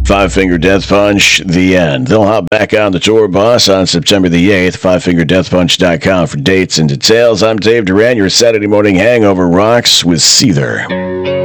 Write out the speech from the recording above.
Five Finger Death Punch, the end. They'll hop back on the tour bus on September the 8th. FiveFingerDeathPunch.com for dates and details. I'm Dave Duran. Your Saturday morning hangover rocks with Seether.